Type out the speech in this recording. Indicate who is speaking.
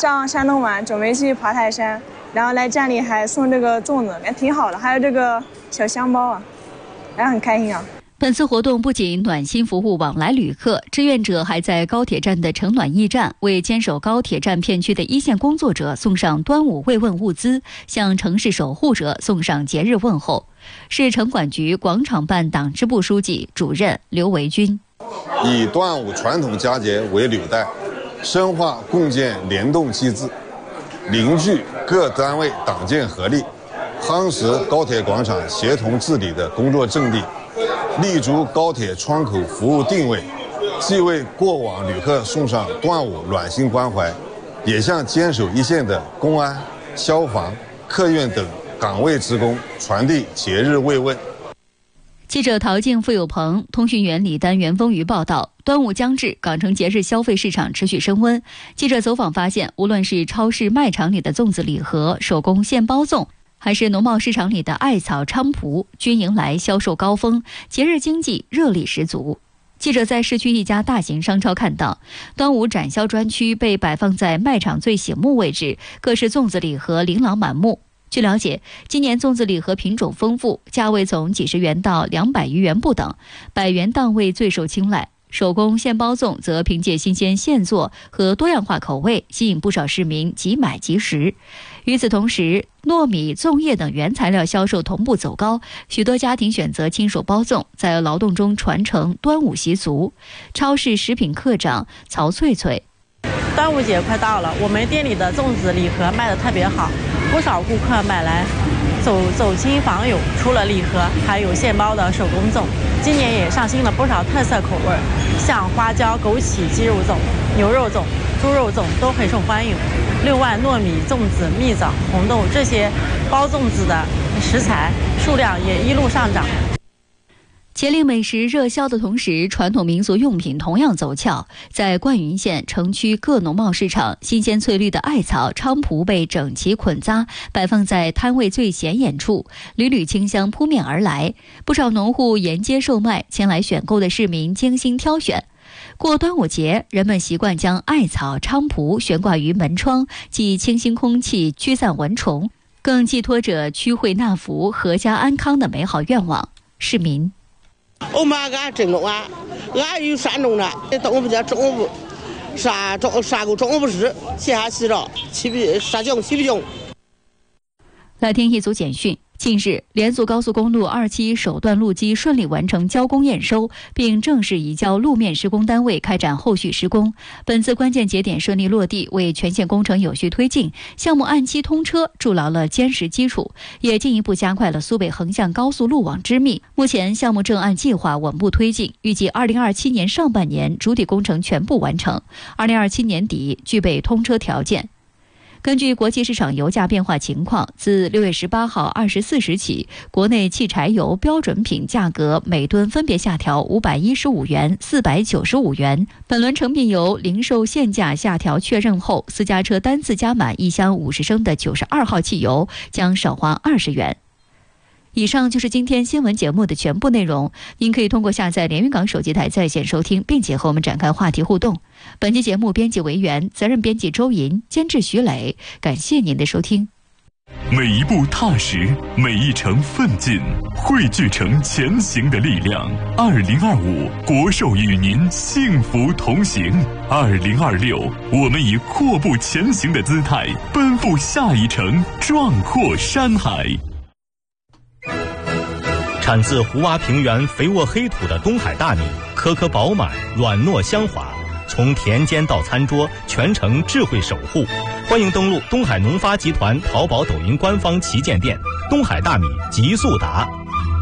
Speaker 1: 上山东玩，准备去爬泰山，然后来站里还送这个粽子，也挺好的，还有这个小香包啊，还很开心啊。
Speaker 2: 本次活动不仅暖心服务往来旅客，志愿者还在高铁站的城暖驿站为坚守高铁站片区的一线工作者送上端午慰问物资，向城市守护者送上节日问候。市城管局广场办党支部书记、主任刘维军：
Speaker 3: 以端午传统佳节为纽带，深化共建联动机制，凝聚各单位党建合力，夯实高铁广场协同治理的工作阵地，立足高铁窗口服务定位，既为过往旅客送上端午暖心关怀，也向坚守一线的公安、消防、客运等岗位职工传递节日慰问。
Speaker 2: 记者陶静、付有朋，通讯员李丹、袁峰瑜报道。端午将至，港城节日消费市场持续升温。记者走访发现，无论是超市卖场里的粽子礼盒、手工现包粽，还是农贸市场里的艾草、菖蒲，均迎来销售高峰，节日经济热力十足。记者在市区一家大型商超看到，端午展销专区被摆放在卖场最醒目位置，各式粽子礼盒琳琅满目。据了解，今年粽子礼盒品种丰富，价位从几十元到200余元不等，100元档位最受青睐。手工现包粽则凭借新鲜现做和多样化口味，吸引不少市民即买即食。与此同时，糯米、粽叶等原材料销售同步走高，许多家庭选择亲手包粽，在劳动中传承端午习俗。超市食品科长曹翠翠：
Speaker 4: 端午节快到了，我们店里的粽子礼盒卖得特别好，不少顾客买来走亲访友，除了礼盒，还有现包的手工粽。今年也上新了不少特色口味，像花椒、枸杞鸡肉粽、牛肉粽、猪肉粽都很受欢迎。另外，糯米、粽子、蜜枣、红豆这些包粽子的食材数量也一路上涨。
Speaker 2: 节令美食热销的同时，传统民俗用品同样走俏。在灌云县城区各农贸市场，新鲜翠绿的艾草、菖蒲被整齐捆扎，摆放在摊位最显眼处，缕缕清香扑面而来。不少农户沿街售卖，前来选购的市民精心挑选。过端午节，人们习惯将艾草、菖蒲悬挂于门窗，既清新空气，驱散蚊虫，更寄托着趋惠纳福、阖家安康的美好愿望。市民：
Speaker 5: 我妈俺真的俺有山东的，东不叫中午，啥个中午不是，洗下洗澡，洗不用。
Speaker 2: 来听一组简讯。近日，连苏高速公路2期首段路基顺利完成交工验收，并正式移交路面施工单位开展后续施工。本次关键节点顺利落地，为全线工程有序推进，项目按期通车筑牢了坚实基础，也进一步加快了苏北横向高速路网织密。目前项目正按计划稳步推进，预计2027年上半年主体工程全部完成，2027年底具备通车条件。根据国际市场油价变化情况，自6月18号24时起，国内汽柴油标准品价格每吨分别下调515元、495元。本轮成品油零售限价下调确认后，私家车单次加满1箱50升的92号汽油将少花20元。以上就是今天新闻节目的全部内容，您可以通过下载连云港手机台在线收听，并且和我们展开话题互动。本期节目编辑维园，责任编辑周莹，监制徐磊，感谢您的收听。
Speaker 6: 每一步踏实，每一程奋进，汇聚成前行的力量。2025，国寿与您幸福同行。2026，我们以阔步前行的姿态，奔赴下一程壮阔山海。
Speaker 7: 产自胡洼平原肥沃黑土的东海大米，颗颗饱满，软糯香滑，从田间到餐桌，全程智慧守护。欢迎登录东海农发集团淘宝、抖音官方旗舰店，东海大米极速达。